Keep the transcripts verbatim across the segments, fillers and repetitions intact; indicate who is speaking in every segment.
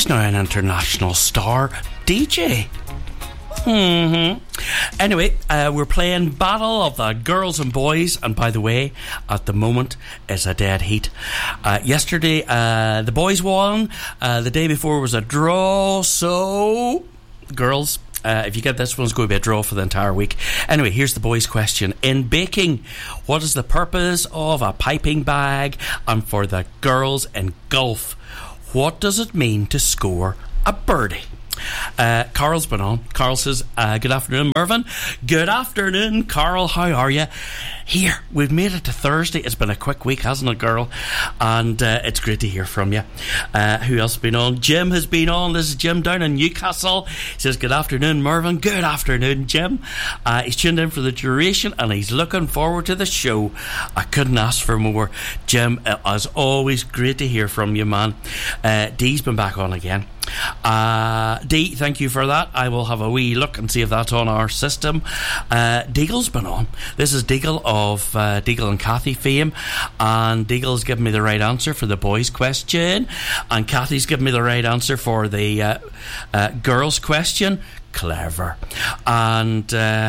Speaker 1: He's now an international star D J. Mm-hmm. Anyway, uh, we're playing Battle of the Girls and Boys, and by the way, at the moment it's a dead heat. Uh, yesterday, uh, the boys won. Uh, the day before was a draw. So, girls, uh, if you get this one, it's going to be a draw for the entire week. Anyway, here's the boys' question: in baking, what is the purpose of a piping bag? And for the girls in golf, what does it mean to score a birdie? Uh, Carl's been on. Carl says, uh, good afternoon, Mervyn. Good afternoon, Carl. How are you? Here, we've made it to Thursday. It's been a quick week, hasn't it, girl? And uh, it's great to hear from you. Uh, who else has been on? Jim has been on. This is Jim down in Newcastle. He says, good afternoon, Mervyn. Good afternoon, Jim. Uh, he's tuned in for the duration and he's looking forward to the show. I couldn't ask for more. Jim, uh, as always, great to hear from you, man. Uh, Dee's been back on again. Uh, Dee, thank you for that. I will have a wee look and see if that's on our system. uh, Deagle's been on. This is Deagle of uh, Deagle and Kathy fame, and Deagle's given me the right answer for the boys question, and Kathy's given me the right answer for the uh, uh, girls question. Clever. And uh,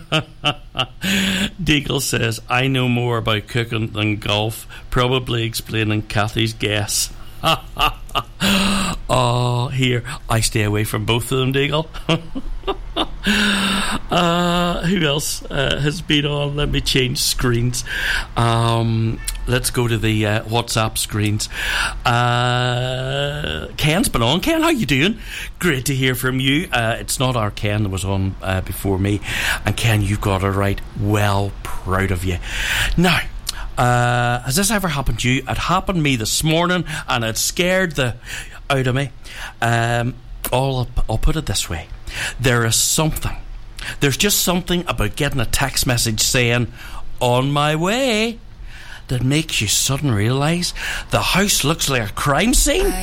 Speaker 1: Deagle says, I know more about cooking than golf, probably explaining Kathy's guess. Oh, here, I stay away from both of them, Deagle. uh, who else uh, has been on? Let me change screens. Um, let's go to the uh, WhatsApp screens. Uh, Ken's been on. Ken, how you doing? Great to hear from you. Uh, it's not our Ken that was on uh, before me. And Ken, you've got it right. Well, proud of you. Now, Uh, has this ever happened to you? It happened to me this morning and it scared the out of me. Um, I'll, I'll put it this way. There is something. There's just something about getting a text message saying, on my way, that makes you suddenly realise the house looks like a crime scene.